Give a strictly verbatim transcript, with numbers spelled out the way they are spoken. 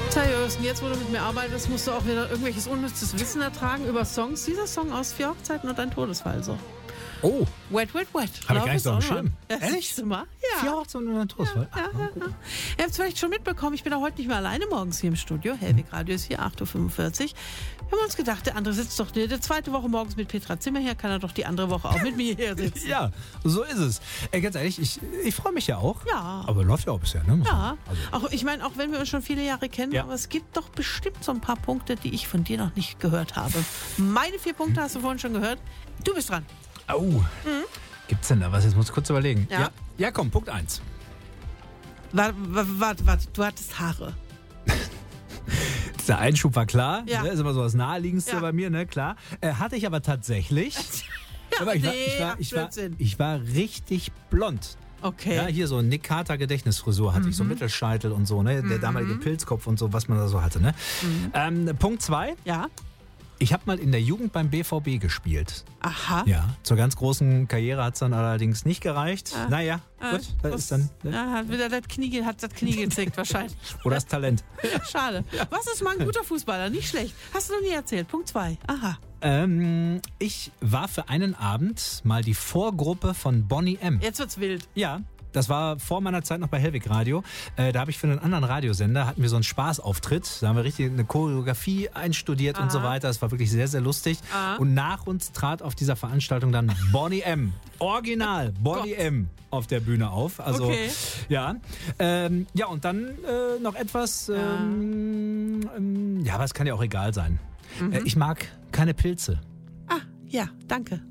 Jürgen, jetzt wo du mit mir arbeitest, musst du auch wieder irgendwelches unnützes Wissen ertragen über Songs. Dieser Song aus Vier Hochzeiten und ein Todesfall. So. Oh. Wet, wet, wet. Hab ich gar nicht so am Schirm. Ehrlich? Mal? Ja. Vier Hochzeiten und ein Todesfall. Ja, ja, ja, ja. Ihr habt es vielleicht schon mitbekommen, ich bin auch heute nicht mehr alleine morgens hier im Studio. Hellwig Radio ist hier, acht Uhr fünfundvierzig. Wir haben uns gedacht, der andere sitzt doch, die zweite Woche morgens mit Petra Zimmer hier, kann er doch die andere Woche auch mit mir hier sitzen. Ja, so ist es. Ey, ganz ehrlich, ich, ich freue mich ja auch. Ja. Aber läuft ja auch bisher, ne? Ja, also. auch, ich meine, auch wenn wir uns schon viele Jahre kennen, Ja. aber es gibt doch bestimmt so ein paar Punkte, die ich von dir noch nicht gehört habe. Meine vier Punkte hast du vorhin schon gehört. Du bist dran. Oh. Mhm. Gibt's denn da was? Jetzt muss ich kurz überlegen. Ja. Ja, ja komm, Punkt eins. Warte, warte, warte, du hattest Haare. Der Einschub war klar. Ja. Ne? Ist immer so das Naheliegendste Ja. bei mir, ne? Klar. Äh, hatte ich aber tatsächlich. Ja, aber ich, war, nee, ich, war, ich, war, Blödsinn. ich war richtig blond. Okay. Ja, hier so Nick Carter Gedächtnisfrisur hatte ich, so Mittelscheitel und so, ne? Der damalige Pilzkopf und so, was man da so hatte, ne? Ähm, Punkt zwei. Ja. Ich habe mal in der Jugend beim B V B gespielt. Aha. Ja, zur ganz großen Karriere hat es dann allerdings nicht gereicht. Ah. Naja, Ah, gut, das ist dann. Ne? Ja, hat wieder das Knie, hat das Knie gezickt wahrscheinlich. Oder das Talent. Schade. Was ist mal ein guter Fußballer? Nicht schlecht. Hast du noch nie erzählt. Punkt zwei. Aha. Ähm, ich war für einen Abend mal die Vorgruppe von Bonnie M. Jetzt wird's wild. Ja, das war vor meiner Zeit noch bei Hellwig Radio. Äh, da habe ich für einen anderen Radiosender, hatten wir so einen Spaßauftritt. Da haben wir richtig eine Choreografie einstudiert und so weiter. Das war wirklich sehr, sehr lustig. Aha. Und nach uns trat auf dieser Veranstaltung dann Bonnie M. Original Bonnie M. auf der Bühne auf. Also, Okay. ja. Ähm, ja, und dann äh, noch etwas, ähm, ähm, ja, aber es kann ja auch egal sein. Äh, ich mag keine Pilze. Ah, ja, danke.